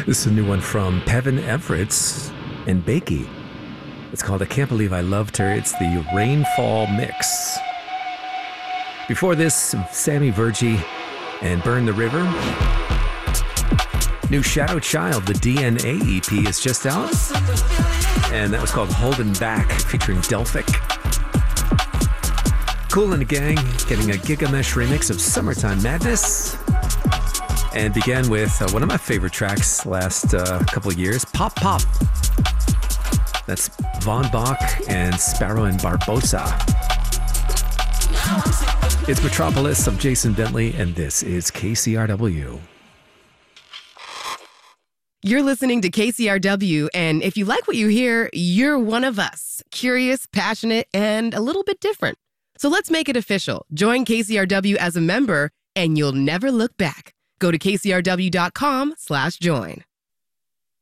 This is a new one from Pevin Everett and Bakey. It's called I Can't Believe I Loved Her. It's the Rainfall Mix. Before this, Sammy Vergi and Burn the River. New Shadow Child, the DNA EP is just out. And that was called Holding Back, featuring Delphic. Kool and the Gang getting a Gigamesh remix of Summertime Madness. And began with one of my favorite tracks last couple of years, Pop Pop. That's Von Bach and Sparrow and Barbosa. It's Metropolis. I'm Jason Bentley, and this is KCRW. You're listening to KCRW, and if you like what you hear, you're one of us. Curious, passionate, and a little bit different. So let's make it official. Join KCRW as a member, and you'll never look back. Go to kcrw.com/join.